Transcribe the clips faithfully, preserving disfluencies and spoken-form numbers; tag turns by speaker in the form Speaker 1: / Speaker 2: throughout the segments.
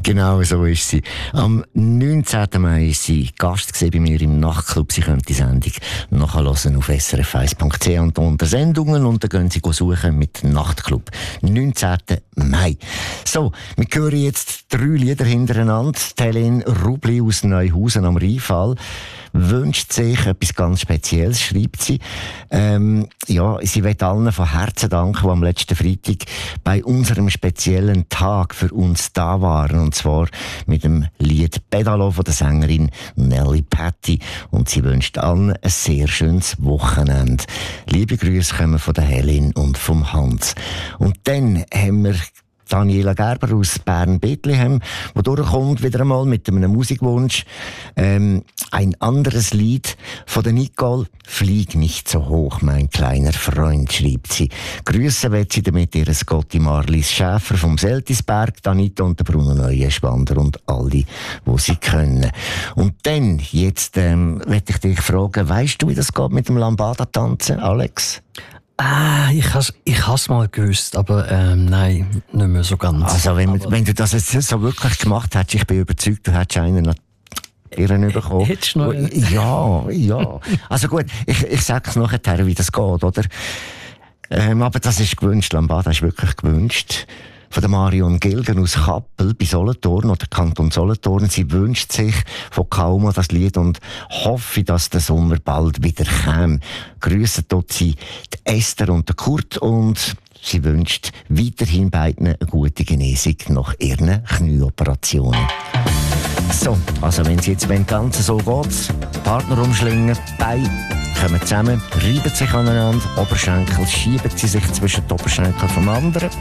Speaker 1: Genau so ist sie. Am neunzehnten Mai war sie Gast bei mir im Nachtclub. Sie können die Sendung nachhören auf s r f eins punkt c h und unter Sendungen und dann gehen Sie suchen mit Nachtclub. neunzehnten Mai. So, wir hören jetzt drei Lieder hintereinander. Helene Rubli aus Neuhausen am Rheinfall wünscht sich etwas ganz Spezielles, schreibt sie. Ähm, ja, sie will allen von Herzen danken, die am letzten Freitag bei unserem speziellen Tag für uns da waren. Und zwar mit dem Lied Pedalo von der Sängerin Nelly Patty. Und sie wünscht allen ein sehr schönes Wochenende. Liebe Grüße kommen von der Helene und vom Hans. Und dann haben wir Daniela Gerber aus Bern-Bethlehem, die durchkommt wieder einmal mit einem Musikwunsch. Ähm, ein anderes Lied von der Nicole. Flieg nicht so hoch, mein kleiner Freund, schreibt sie. Grüßen wird sie damit ihre Scotty Marlies Schäfer vom Seltisberg, Danita und der Bruno Neuenschwander und alle, die sie können. Und dann, jetzt, ähm, möchte ich dich fragen, weißt du, wie das geht mit dem Lambada-Tanzen, Alex?
Speaker 2: Ah, ich has ich has mal gewusst, aber ähm, nein, nicht mehr so ganz.
Speaker 1: Also wenn, wenn du das jetzt so wirklich gemacht hättest, ich bin überzeugt, du hättest einen noch Irren bekommen.
Speaker 2: Hättest du noch einen?
Speaker 1: Ja, ja. Also gut, ich, ich sag's nachher, wie das geht, oder? Ähm, aber das ist gewünscht, Lambada ist wirklich gewünscht. Von der Marion Gilgen aus Kappel bei Solothurn oder Kanton Solothurn. Sie wünscht sich von Kauma das Lied und hoffe, dass der Sommer bald wieder käme. Grüße dort sie die Esther und der Kurt und sie wünscht weiterhin beiden eine gute Genesung nach ihren Knieoperationen. So, also wenn sie jetzt wenn ganz so geht, Partner umschlingen, Beine kommen zusammen, reiben sich aneinander, Oberschenkel schieben sie sich zwischen die Oberschenkel vom anderen.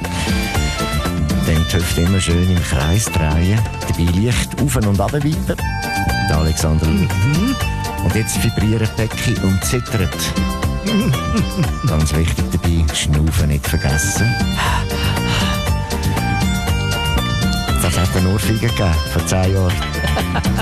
Speaker 1: Dann die Hüfte immer schön im Kreis drehen, dabei leicht auf und runter wippen. Der Alexander mhm. Und jetzt vibrieren Becken und zittert. Ganz wichtig dabei, Schnaufen nicht vergessen. Das hat eine Ohrfeige gegeben, vor zehn Jahren.